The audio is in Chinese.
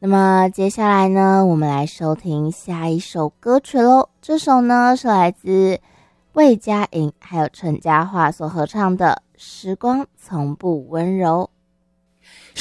那么接下来呢，我们来收听下一首歌曲咯。这首呢是来自魏佳莹还有陈嘉桦所合唱的《时光从不温柔》。